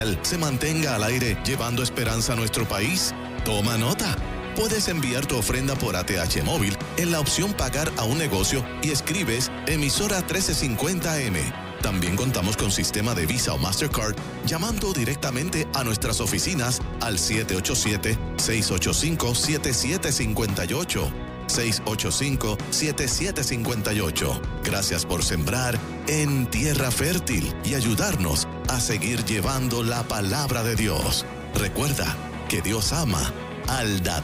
se mantenga al aire llevando esperanza a nuestro país? Toma nota. Puedes enviar tu ofrenda por ATH Móvil en la opción Pagar a un negocio y escribes Emisora 1350 AM. También contamos con sistema de Visa o Mastercard llamando directamente a nuestras oficinas al 787-685-7758. 685-7758. Gracias por sembrar en tierra fértil y ayudarnos a seguir llevando la palabra de Dios. Recuerda que Dios ama al dador.